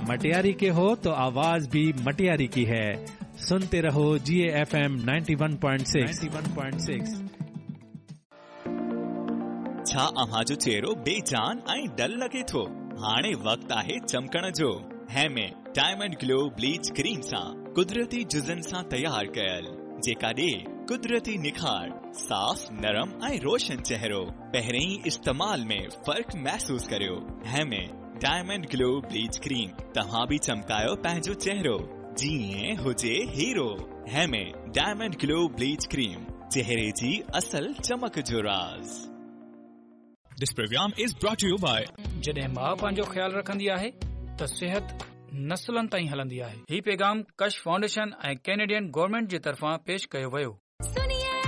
मटियारी के हो तो आवाज भी मटियारी की है। सुनते रहो GAFM 91.6। छा अव्हां जो चेहरो बेजान ऐं डल लगे थो? हाणे वक्त आहे चमकण जो। हैमे डायमंड ग्लो ब्लीच क्रीम सां कुदरती जुज़न सां तैयार कयल, जेका ॾे कुदरती निखार, साफ़ नरम ऐं रोशन चेहरो। पहिरें ई इस्तेमाल में फर्क महसूस करियो। हैमे डायमंड ग्लो ब्लीच क्रीम तव्हां भी चमकायो पंहिंजो चेहरो जीअं हुजे hero. हैमे diamond glow bleach cream, चेहरे जी असल चमक जो राज। This program is brought to you by जॾहिं मां पंहिंजो ख्याल रखंदी आहे त सिहत नस्लनि ताईं हलंदी आहे। ही पैगाम कश फाउंडेशन ऐं कैनेडियन गवर्नमेंट जे तरफ़ां पेश कयो वियो।